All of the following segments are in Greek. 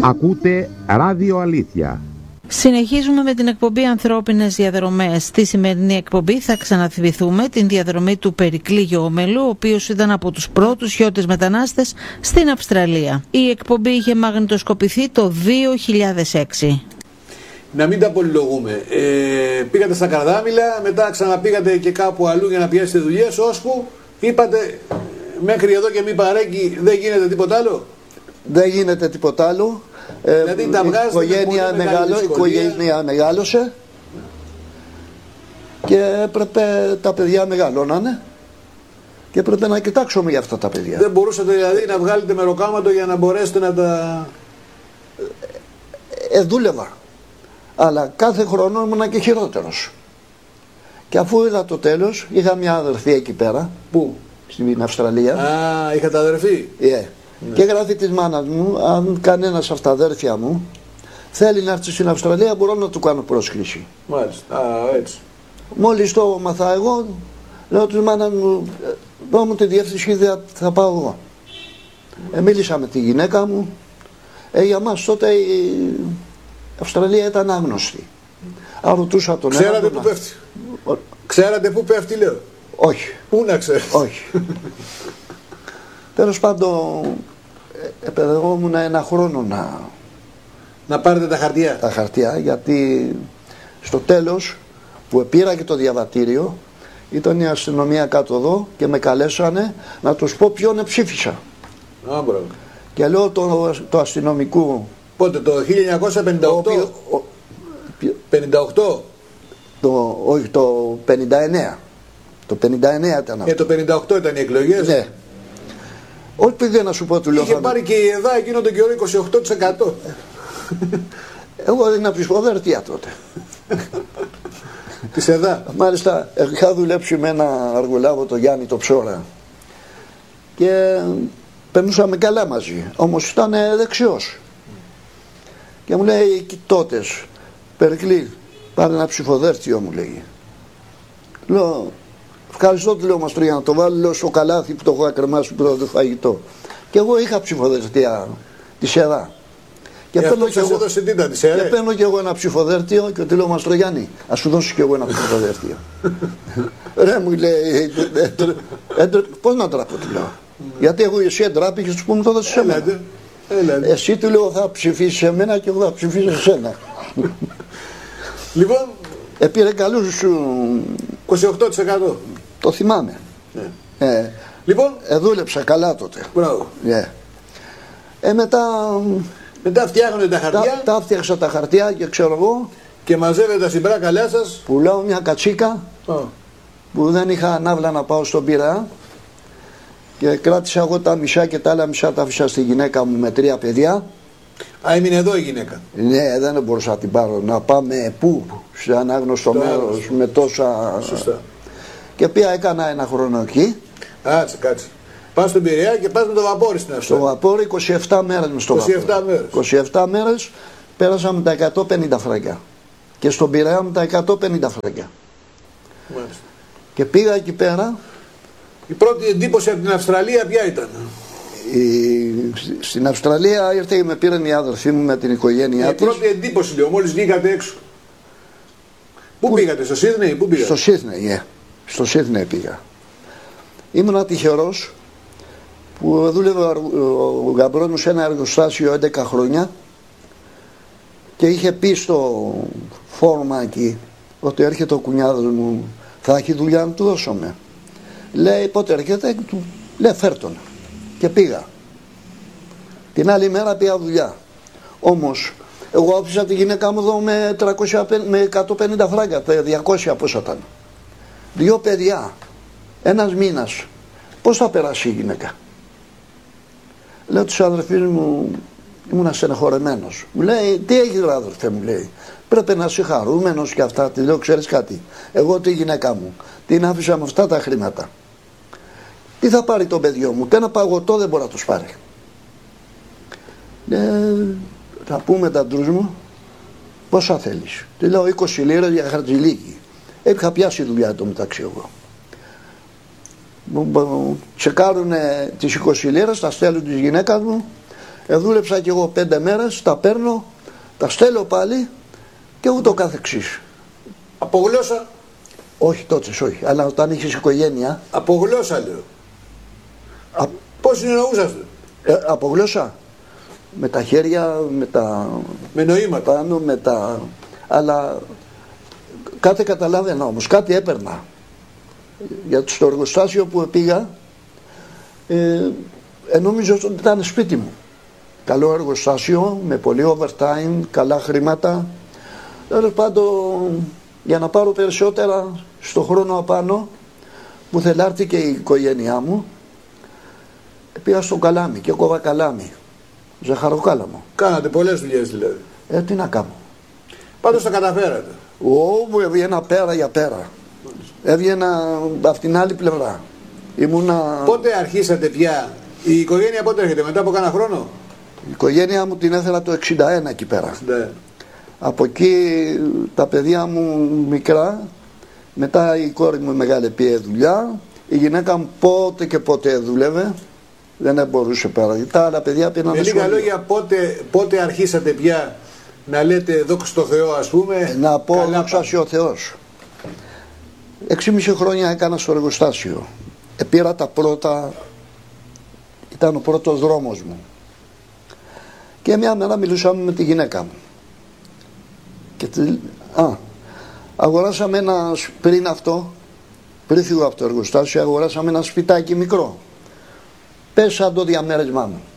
Ακούτε Ράδιο Αλήθεια. Συνεχίζουμε με την εκπομπή Ανθρώπινες Διαδρομές. Στη σημερινή εκπομπή θα ξαναθυμηθούμε την διαδρομή του Περικλή Γεωμελού, ο οποίος ήταν από τους πρώτους χιώτες μετανάστες στην Αυστραλία. Η εκπομπή είχε μαγνητοσκοπηθεί το 2006. Να μην τα πολυλογούμε. Πήγατε στα Καρδάμιλα, μετά ξαναπήγατε και κάπου αλλού για να πιάσετε δουλειές, ώσπου είπατε μέχρι εδώ και μη παρέκει, δεν γίνεται τίποτα άλλο. Δεν γίνεται τίποτα άλλο. Δηλαδή τα βγάζετε, η οικογένεια μεγάλωσε και έπρεπε τα παιδιά μεγαλώνανε και έπρεπε να κοιτάξουμε για αυτά τα παιδιά. Δεν μπορούσατε δηλαδή να βγάλετε μεροκάματο για να μπορέσετε να τα... Δούλευα, αλλά κάθε χρόνο ήμουνα και χειρότερος. Και αφού είδα το τέλος, είχα μια αδερφή εκεί πέρα. Πού? Στην Αυστραλία. Α, είχατε αδερφή. Ναι. Και γράφει της μάνας μου, αν κανένας από τα αδέρφια μου θέλει να έρθει στην Αυστραλία, μπορώ να του κάνω πρόσκληση. Μάλιστα, έτσι. Μόλις το μαθα εγώ, λέω της μάνας μου, δώ μου τη διεύθυνση, θα πάω εγώ. Μίλησα με τη γυναίκα μου, για μας τότε η Αυστραλία ήταν άγνωστη. Αν ρωτούσα τον Ξέρατε πού πέφτει? Ξέρατε πού πέφτει, λέω? Όχι. Πού να ξέρετε? Όχι. Τέλος πάντων, επαιδευόμουν ένα χρόνο να πάρετε τα χαρτιά. Τα χαρτιά, γιατί στο τέλος που πήρα και το διαβατήριο, ήταν η αστυνομία κάτω εδώ και με καλέσανε να τους πω ποιον ψήφισα. Α, μπράβο. Και λέω το αστυνομικού. Πότε, το 1958? 58? Όχι, το 59. Το 59 ήταν αυτό. Το 58 ήταν οι εκλογές. Ναι. Όχι παιδί να σου πω, του λέω. Είχε πάρει και η ΕΔΑ εκείνο τον καιρό 28%. Εγώ έδινα ψηφοδέλτια τότε. Της ΕΔΑ. Μάλιστα, είχα δουλέψει με ένα αργολάβο, το Γιάννη το Ψώρα. Και περνούσαμε καλά μαζί. Όμως ήταν δεξιός. Και μου λέει, κοιτώτες, Περικλή, πάρε ένα ψηφοδέλτιο, μου λέει. Λέω, ευχαριστώ, του λέω, Μαστρό, για να το βάλω, λέω, στο καλάθι που το έχω ακρεμάσει που το φαγητό. Και εγώ είχα ψηφοδέλτια της ΕΔΑ. Και παίρνω και εγώ ένα ψηφοδέλτιο και του λέω, Μαστρογιάννη, ας σου δώσω και εγώ ένα ψηφοδέλτιο. Ρε, μου λέει, πώς να τραπώ, του λέω. Γιατί εγώ εσύ εντράπηκες, τους πούμε, το δώσεις σε μένα. Εσύ, του λέω, θα ψηφίσεις σε μένα και εγώ θα ψηφίσω σε σένα. Λοιπόν, πήρε καλούς 28%. Το θυμάμαι. Λοιπόν, δούλεψα καλά τότε. Μπράβο. Μετά φτιάχνετε τα χαρτιά. Τα φτιάξα τα χαρτιά και ξέρω εγώ. Και μαζεύετε τα συμπράκαλιά σας. Πουλάω μια κατσίκα που δεν είχα ναύλα να πάω στον Πειραιά. Και κράτησα εγώ τα μισά και τα άλλα μισά τα άφησα στη γυναίκα μου με 3 παιδιά. Έμεινε εδώ η γυναίκα? Ναι, δεν μπορούσα να την πάρω. Να πάμε πού? Σε ανάγνωστο μέρος με τόσα. Σωστά. Και πήγα, έκανα ένα χρόνο εκεί. Κάτσε. Πας στον Πειραιά και πας με το βαπόρι στην Αυστραλία. Στο βαπόρι 27 μέρες με στο βαπόρι. 27 μέρες πέρασα με τα 150 φραγκιά. Και στον Πειραιά με τα 150 φραγκιά. Μάλιστα. Και πήγα εκεί πέρα. Η πρώτη εντύπωση από την Αυστραλία ποια ήταν? Στην Αυστραλία ήρθε και με πήραν οι αδερφοί μου με την οικογένειά της. Η πρώτη εντύπωση, λέω, μόλις βγήκατε έξω. Πού πήγατε, στο Σίδνεϊ? Πού πήγατε? Στο Σίδνεϊ, στο Σίδνεϊ πήγα. Ήμουνα τυχερός που δούλευε ο γαμπρός μου σε ένα εργοστάσιο 11 χρόνια και είχε πει στο φόρμα εκεί ότι έρχεται ο κουνιάδος μου, θα έχει δουλειά να του δώσουμε. Λέει, πότε έρχεται? Λέει, φέρτον. Και πήγα. Την άλλη μέρα πήγα δουλειά. Όμως εγώ άφησα τη γυναίκα μου εδώ με 150 φράγκα, 200 πόσα ήταν. 2 παιδιά, ένας μήνας. Πώς θα περάσει η γυναίκα? Λέω τους αδερφούς μου, ήμουν στεναχωρεμένος. Μου λέει, τι έγινε αδερφέ, μου λέει. Πρέπει να είσαι χαρούμενος και αυτά. Τη λέω, ξέρεις κάτι? Εγώ τη γυναίκα μου την άφησα με αυτά τα χρήματα. Τι θα πάρει το παιδιό μου? Ένα παγωτό δεν μπορεί να τους πάρει. Θα πούμε τα ντρούς μου, πόσα θέλεις? Τη λέω 20 λίρες για χαρτζηλίκι. Είχα πιάσει δουλειά το μεταξύ εγώ. Τσεκάρουν τις 20 λίρες, τα στέλνουν της γυναίκας μου Δούλεψα κι εγώ 5 μέρες, τα παίρνω, τα στέλνω πάλι και ούτω καθεξής. Από γλώσσα. Όχι τότε, όχι. Αλλά όταν είχες οικογένεια. Από γλώσσα λέω. Πώς συνεννοούσαστε? Από γλώσσα. Με τα χέρια, με νοήματα. Πάνω, αλλά κάτι καταλάβαινα όμως, κάτι έπαιρνα. Γιατί στο εργοστάσιο που πήγα, νόμιζα ότι ήταν σπίτι μου. Καλό εργοστάσιο, με πολύ overtime, καλά χρήματα. Τέλος πάντων, για να πάρω περισσότερα στο χρόνο απάνω, που θελάρτη και η οικογένειά μου, πήγα στο καλάμι και κόβα καλάμι. Ζαχαροκάλαμο. Κάνατε πολλές δουλειές δηλαδή. Τι να κάνω. Πάντως τα καταφέρατε. Μου έβγαινα πέρα για πέρα. Έβγαινα από την άλλη πλευρά. Πότε αρχίσατε πια? Η οικογένεια πότε έρχεται? Μετά από κάνα χρόνο? Η οικογένεια μου την έφερα το 61 εκεί πέρα. Ναι. Από εκεί τα παιδιά μου μικρά. Μετά η κόρη μου μεγάλη πήγε δουλειά. Η γυναίκα μου πότε και πότε δούλευε. Δεν μπορούσε πέρα. Τα άλλα παιδιά πήγαν. Με λίγα λόγια, πότε αρχίσατε πια να λέτε δόξα τω Θεώ, ας πούμε? Να πω δόξα ο Θεός. 6,5 χρόνια έκανα στο εργοστάσιο. Πήρα τα πρώτα, ήταν ο πρώτος δρόμος μου. Και μια μέρα μιλούσαμε με τη γυναίκα μου. Και αγοράσαμε πριν φύγω από το εργοστάσιο, αγοράσαμε ένα σπιτάκι μικρό. Πέσα το διαμέρισμά μου.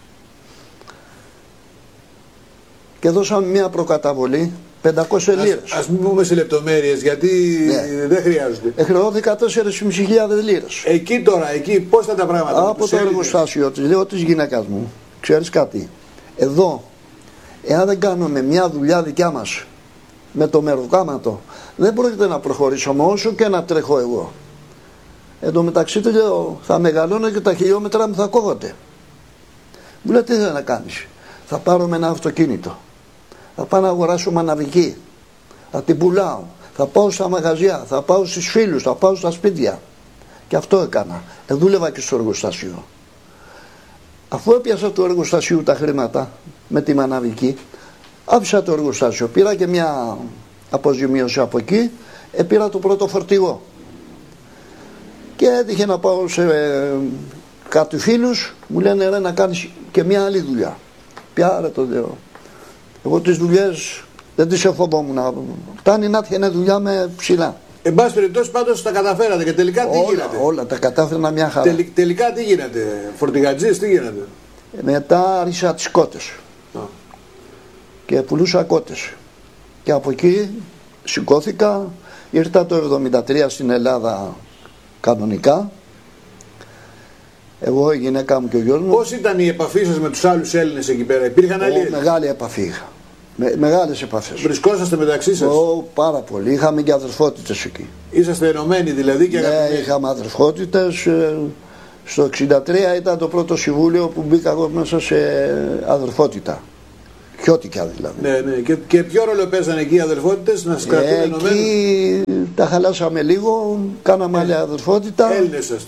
Και δώσαμε μια προκαταβολή 500 λίρες. Ας μην πούμε σε λεπτομέρειες, γιατί δεν χρειάζονται. Χρεώθηκα 4.500 λίρες. Εκεί τώρα, πώς ήταν τα πράγματα? Από το εργοστάσιο της, λέω της γυναίκας μου, ξέρεις κάτι, εδώ, εάν δεν κάνουμε μια δουλειά δικιά μας, με το μεροκάματο, δεν πρόκειται να προχωρήσουμε όσο και να τρέχω εγώ. Εν τω μεταξύ του λέω, θα μεγαλώνω και τα χιλιόμετρα μου θα κόβονται. Μου λέει, τι θα να κάνεις? Θα πάρω με ένα αυτοκίνητο. Θα πάω να αγοράσω μαναβική. Θα την πουλάω. Θα πάω στα μαγαζιά. Θα πάω στους φίλους. Θα πάω στα σπίτια. Και αυτό έκανα. Δούλευα και στο εργοστάσιο. Αφού έπιασα το εργοστάσιο τα χρήματα με τη μαναβική, άφησα το εργοστάσιο. Πήρα και μια αποζημίωση από εκεί. Πήρα το πρώτο φορτηγό. Και έτυχε να πάω σε κάτι φίλους. Μου λένε, ρε, να κάνεις και μια άλλη δουλειά. Πια, ρε, το λέω. Εγώ τις δουλειές δεν τις εφοβόμουν. Φτάνει να έρθει δουλειά με ψηλά. Εν πάση περιπτώσει, πάντως τα καταφέρατε και τελικά τι γίνατε? Όλα τα κατάφερα μια χαρά. Τελικά τι γίνατε? Φορτηγατζής, τι γίνατε? Μετά άρχισα τις κότες. Και πουλούσα κότες. Και από εκεί σηκώθηκα. Ήρθα το 1973 στην Ελλάδα κανονικά. Εγώ, η γυναίκα μου και ο γιος μου. Πώς ήταν η επαφή σας με τους άλλους Έλληνες εκεί πέρα? Υπήρχαν άλλοι? Μεγάλη επαφή είχα. Μεγάλες επαφές. Βρισκόσαστε μεταξύ σας? Πάρα πολύ. Είχαμε και αδερφότητες εκεί. Είσαστε ενωμένοι δηλαδή και αγαπημένοι? Ναι, είχαμε αδερφότητες. Στο 1963 ήταν το πρώτο συμβούλιο που μπήκα εγώ μέσα σε αδερφότητα. Χιώτικα δηλαδή. Ναι. Και ποιο ρόλο παίζανε εκεί οι αδερφότητες να σας κρατούν ενωμένους? Εκεί τα χαλάσαμε λίγο. Κάναμε άλλη αδερφότητα. Έλληνες σας?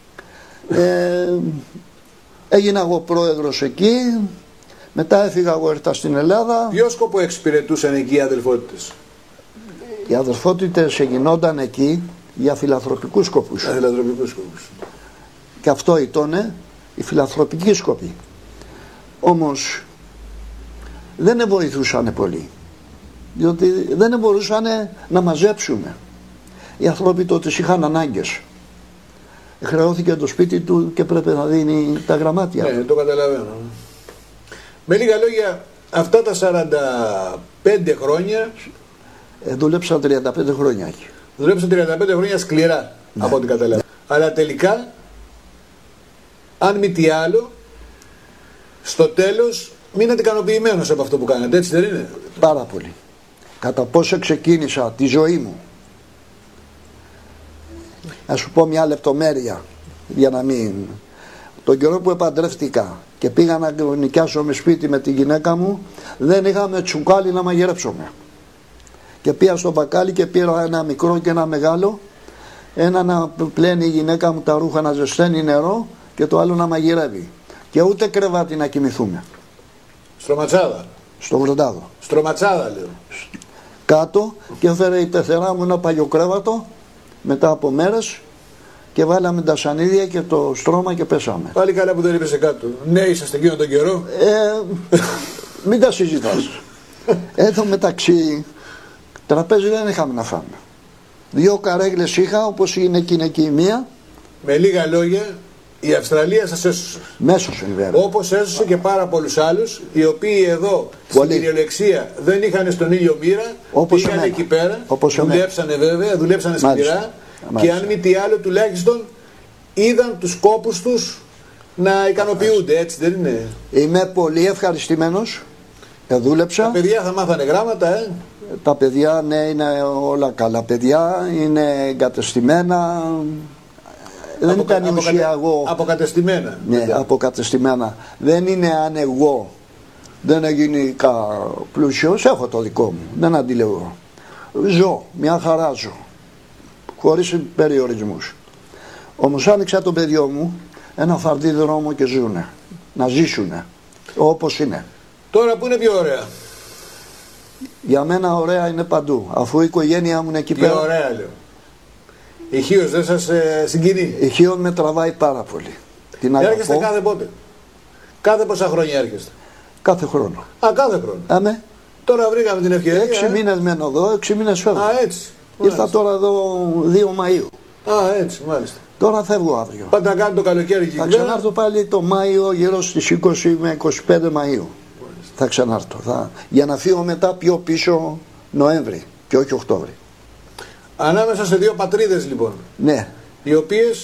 Έγινα εγώ πρόεδρος εκεί. Μετά έφυγα εγώ, ήρθα στην Ελλάδα. Ποιο σκοπό εξυπηρετούσαν εκεί οι αδερφότητες? Οι αδερφότητες γινόταν εκεί για φιλανθρωπικούς σκοπούς. Φιλανθρωπικούς σκοπούς. Και αυτό ήταν οι φιλανθρωπικοί σκοποί. Όμως δεν βοηθούσαν πολύ. Διότι δεν μπορούσαν να μαζέψουν. Οι άνθρωποι τότε είχαν ανάγκες. Χρεώθηκε το σπίτι του και πρέπει να δίνει τα γραμμάτια. Ναι, το καταλαβαίνω. Με λίγα λόγια, αυτά τα 45 χρόνια... Δούλεψα 35 χρόνια εκεί. Δουλέψα 35 χρόνια σκληρά, ναι, από ό,τι καταλαβαίνω. Αλλά τελικά, αν μη τι άλλο, στο τέλος μείνατε ικανοποιημένος από αυτό που κάνατε, έτσι δεν είναι? Πάρα πολύ. Κατά πόσο ξεκίνησα τη ζωή μου. Να σου πω μια λεπτομέρεια για να μην... Τον καιρό που επαντρεύτηκα και πήγα να νοικιάσω με σπίτι με τη γυναίκα μου, δεν είχαμε τσουκάλι να μαγειρέψουμε. Και πήγα στο μπακάλι και πήρα ένα μικρό και ένα μεγάλο, ένα να πλένει η γυναίκα μου τα ρούχα, να ζεσταίνει νερό και το άλλο να μαγειρεύει. και ούτε κρεβάτι να κοιμηθούμε. Στρωματσάδα. Στο Βροντάδο. Στρωματσάδα λέω. Κάτω και έφερε η πεθερά μου ένα παλιοκρέβατο μετά από μέρες και βάλαμε τα σανίδια και το στρώμα και πέσαμε. Πάλι καλά που δεν είπες κάτω. Ναι, είσαστε εκείνο τον καιρό. Μην τα συζητάς. Εδώ μεταξύ τραπέζι δεν είχαμε να φάμε. 2 καρέγλες είχα, όπως είναι εκείνη και η μία. Με λίγα λόγια, η Αυστραλία σας έσωσε. Μέσωσε βέβαια. Όπως έσωσε και πάρα πολλούς άλλους, οι οποίοι εδώ στην κυριολεξία δεν είχαν στον ήλιο μοίρα, πήγαν εκεί πέρα, δουλέψανε βέβαια, δουλέψανε σκληρά και αν μη τι άλλο τουλάχιστον είδαν τους κόπους τους να ικανοποιούνται, έτσι δεν είναι? Είμαι πολύ ευχαριστημένος. Δούλεψα. Τα παιδιά θα μάθανε γράμματα, Τα παιδιά, ναι, είναι όλα καλά παιδιά, είναι εγκατεστημένα. Δεν ήταν ουσιαγό. Αποκατεστημένα. Ναι, αποκατεστημένα. Δεν είναι αν εγώ δεν γίνει πλούσιος, έχω το δικό μου. Δεν αντιλέγω. Ζω, μια χαρά ζω. Χωρίς περιορισμούς. Όμως άνοιξα το παιδιό μου ένα φαρδί δρόμο και ζουνε. Να ζήσουνε. Όπως είναι. Τώρα που είναι πιο ωραία? Για μένα ωραία είναι παντού. Αφού η οικογένειά μου είναι εκεί πέρα. Τι ωραία λέω. Η Χίος δεν σας συγκινεί? Η Χίος με τραβάει πάρα πολύ. Την έρχεστε κάθε πότε? Κάθε πόσα χρόνια έρχεστε? Κάθε χρόνο. Κάθε χρόνο. Αμέ. Τώρα βρήκαμε την ευκαιρία. 6 μήνες μένω εδώ, 6 μήνες φεύγω. Έτσι. Ήρθα τώρα εδώ 2 Μαΐου. Έτσι, μάλιστα. Τώρα φεύγω αύριο. Πάτε να κάνετε το καλοκαίρι εκεί. Θα ξανάρθω πάλι το Μάιο, γύρω στις 20 με 25 Μαΐου. Θα ξανάρθω. Για να φύγω μετά πιο πίσω Νοέμβρη και όχι Οκτώβρη. Ανάμεσα σε 2 πατρίδες λοιπόν. Ναι. Οι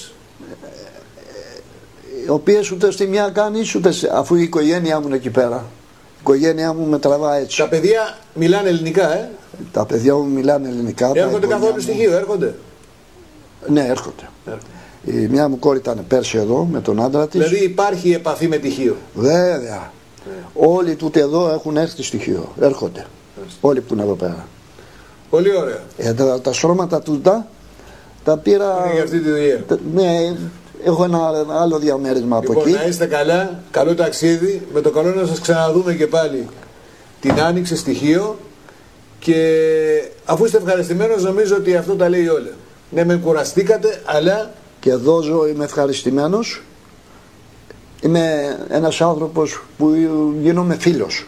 οποίες ούτε στη μια κάνεις, ούτε αφού η οικογένειά μου είναι εκεί πέρα. Η οικογένειά μου με τραβά έτσι. Τα παιδιά μιλάνε ελληνικά, Τα παιδιά μου μιλάνε ελληνικά. Έρχονται καθόλου στοιχείο, έρχονται? Ναι, έρχονται. Η μια μου κόρη ήταν πέρσι εδώ με τον άντρα της. Δηλαδή υπάρχει επαφή με τυχείο? Βέβαια. Όλοι τούτε εδώ έχουν έρθει στοιχείο. Έρχονται. Όλοι που είναι εδώ πέρα. Πολύ ωραία. Τα στρώματα τούτα τα πήρα. Είναι για αυτή τη δουλειά. Ναι, έχω ένα άλλο διαμέρισμα από εκεί. Να είστε καλά, καλό ταξίδι. Με το καλό να σας ξαναδούμε και πάλι την Άνοιξη στοιχείο. Και αφού είστε ευχαριστημένος, νομίζω ότι αυτό τα λέει όλα. Ναι, με κουραστήκατε, αλλά. Και εδώ ζω, είμαι ευχαριστημένος. Είμαι ένας άνθρωπος που γίνομαι φίλος.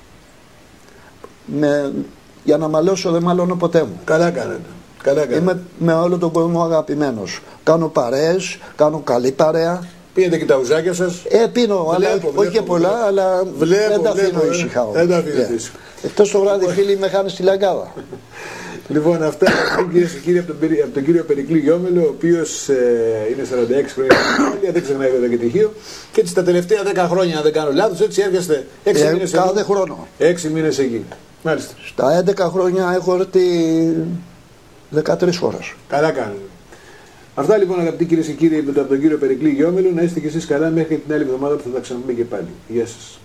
Για να μαλώσω δεν μαλώνω ποτέ μου. Καλά κάνετε. Είμαι με όλο τον κόσμο αγαπημένος. Κάνω παρέες, κάνω καλή παρέα. Πίνετε και τα ουζάκια σας? Πίνω, αλλά όχι και πολλά, αλλά δεν τα αφήνω ήσυχα. Εκτός το βράδυ φίλοι με χάνει στη λαγκάδα. Λοιπόν, αυτά κυρίες και κύριοι από τον κύριο Περικλή Γιώμελο, ο οποίος είναι 46 χρόνια, δεν ξεχνάει βέβαια και τυχείο. Και έτσι τα τελευταία 10 χρόνια, αν δεν κάνω λάθος, έτσι έρχεστε 6 μήνες εκεί. Κάθε χρόνο. 6 μήνες εκεί. Μάλιστα. Στα 11 χρόνια έχω έρθει 13 φορές. Καλά κάνετε. Αυτά λοιπόν, αγαπητοί κυρίες και κύριοι από τον κύριο Περικλή Γιώμελο, να είστε κι εσείς καλά μέχρι την άλλη εβδομάδα που θα τα ξαναπούμε και πάλι. Γεια σας.